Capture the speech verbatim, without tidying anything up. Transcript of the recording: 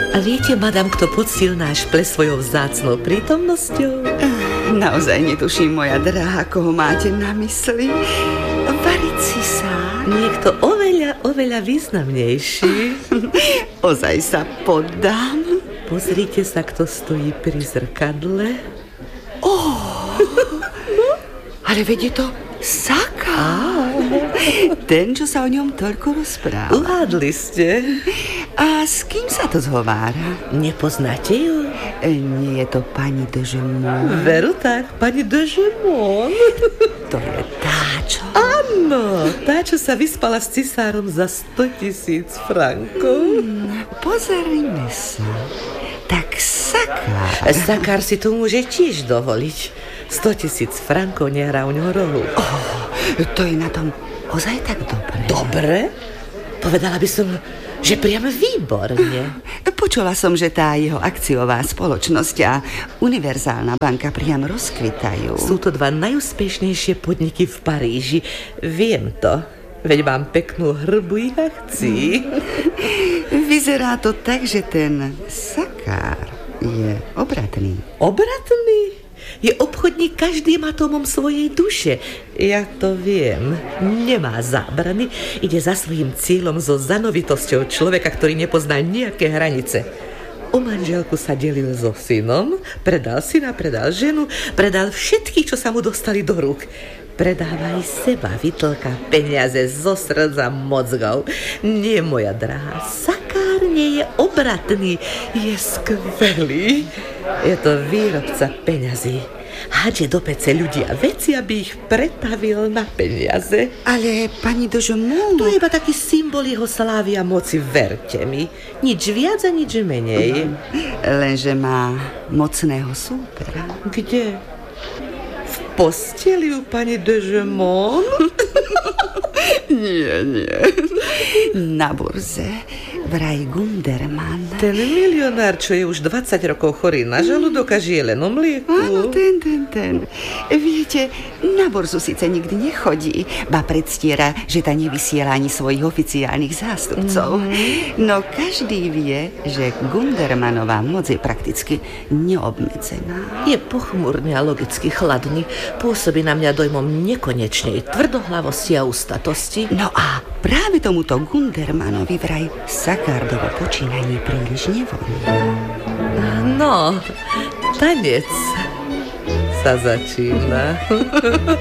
A viete, madam, kto poctil náš ples svojou vzácnou prítomnosťou? Naozaj netuším, moja drahá, koho máte na mysli. Varicisár. Niekto oveľa, oveľa významnejší. Ozaj sa poddám. Pozrite sa, kto stojí pri zrkadle. Oh, ale vedie to Sakár. Ten, čo sa o ňom toľko rozpráva. Uhádli ste. A s kým sa to zhovára? Nepoznáte ju? E, nie je to pani de Gemont? Veru tak, pani de Gemont. To je tá, čo? Áno, tá, čo sa vyspala s cisárom za sto tisíc frankov. Hmm, pozrime sa. Tak Sakár. Sakár si to môže tiež dovoliť. sto tisíc frankov nehrá u ňoho rolu. Oh, to je na tom ozaj tak dobre. Dobre? Povedala by som, že priam výborne. Počula som, že tá jeho akciová spoločnosť a Univerzálna banka priam rozkvitajú. Sú to dva najúspešnejšie podniky v Paríži. Viem to. Veď mám peknú hrbu ich akcií. Vyzerá to tak, že ten Sakár je obratný. Obratný? Je obchodník každým atómom svojej duše. Ja to viem. Nemá zábrany. Ide za svojím cieľom so zanovitosťou človeka, ktorý nepozná nejaké hranice. O manželku sa delil so synom, predal syna, predal ženu, predal všetkých, čo sa mu dostali do rúk. Predáva aj seba, vytlka peniaze zo srdca mozgov. Nie, moja drahá, Sakár nie je obratný, je skvelý. Je to výrobca peňazí. Hádže do pece ľudí a veci, aby ich pretavil na peniaze. Ale pani de Gemont... To je iba taký symbol jeho slávy a moci, verte mi. Nič viac a nič menej. Lenže má mocného súpera. Kde? V posteli u pani de Gemont? Nie, nie. Na burze vraj Gunderman. Ten milionár, čo je už dvadsať rokov chorý na žalúdok a žije len o mlieku. Áno, ten, ten, ten. Viete, na burzu síce nikdy nechodí, ba predstiera, že ta nevysiela ani svojich oficiálnych zástupcov. Mm-hmm. No každý vie, že Gundermanová moc je prakticky neobmedzená. Je pochmúrny a logicky chladný. Pôsobí na mňa dojmom nekonečnej tvrdohlavosti a ústatosti. No a práve tomuto Gundermanovi vraj Sakárdovo počínanie príliš nevoní. No, tanec sa začína.